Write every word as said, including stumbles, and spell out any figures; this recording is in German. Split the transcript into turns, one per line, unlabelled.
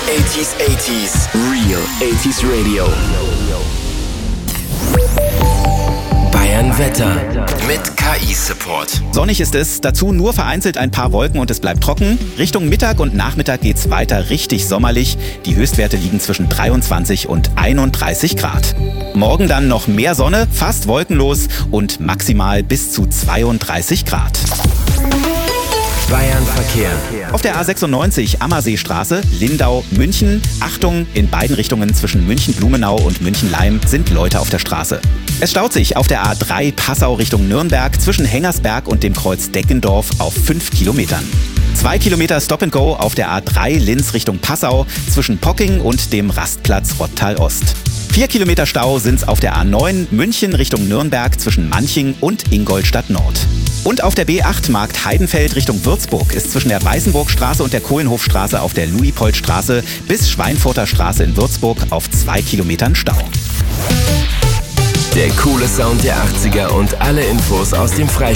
achtziger, achtziger, Real achtziger Radio. Bayern Wetter mit K I-Support.
Sonnig ist es, dazu nur vereinzelt ein paar Wolken und es bleibt trocken. Richtung Mittag und Nachmittag geht's weiter richtig sommerlich. Die Höchstwerte liegen zwischen dreiundzwanzig und einunddreißig Grad. Morgen dann noch mehr Sonne, fast wolkenlos und maximal bis zu zweiunddreißig Grad.
Bayern Verkehr.
Auf der A sechsundneunzig Ammerseestraße, Lindau, München. Achtung, in beiden Richtungen zwischen München-Blumenau und München-Leim sind Leute auf der Straße. Es staut sich auf der A drei Passau Richtung Nürnberg zwischen Hengersberg und dem Kreuz Deckendorf auf fünf Kilometern. Zwei Kilometer Stop and Go auf der A drei Linz Richtung Passau zwischen Pocking und dem Rastplatz Rottal Ost. Vier Kilometer Stau sind's auf der A neun München Richtung Nürnberg zwischen Manching und Ingolstadt Nord. Und auf der B acht Markt Heidenfeld Richtung Würzburg ist zwischen der Weißenburgstraße und der Kohlenhofstraße auf der Luitpoldstraße bis Schweinfurter Straße in Würzburg auf zwei Kilometern Stau.
Der coole Sound der achtziger und alle Infos aus dem Freistaat.